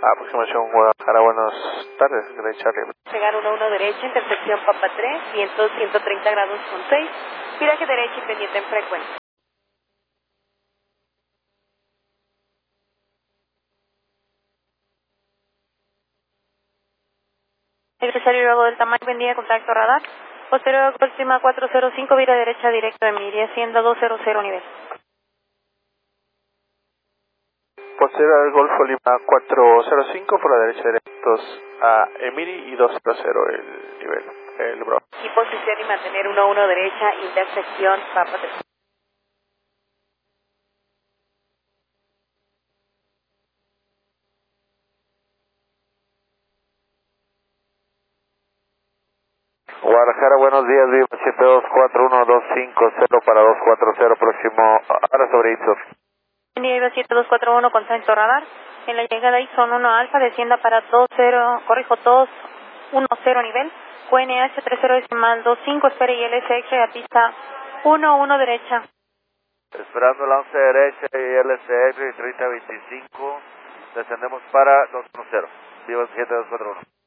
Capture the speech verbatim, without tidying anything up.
Aproximación Guadalajara, buenas tardes, derecha arriba. Llegar uno uno derecha, intersección Papa tres, viento ciento treinta grados con seis, viraje derecha y pendiente en frecuencia. Egresario luego del tamaño, vendía contacto radar. Posterior próxima cuatro cero cinco, vira derecha directo de Miri, Hacienda doscientos nivel. Posterior al Golfo Lima cuatro cero cinco, por la derecha directos a Emiri y doscientos el nivel, el Bro. Y posición y mantener uno uno derecha, intersección Papa tres. Guadalajara, buenos días, Viva siete dos cuatro uno dos cinco cero para dos cuatro cero, próximo, ahora sobre Ipsos. Viva siete dos cuatro uno, contacto radar. En la llegada Ixon uno Alfa, descienda para dos cero, corrijo dos uno cero nivel. Q N H tres cero decimal dos cinco, espere y L S X a pista uno uno derecha. Esperando la once derecha y L S X treinta veinticinco, descendemos para dos uno cero. Viva siete dos cuatro uno.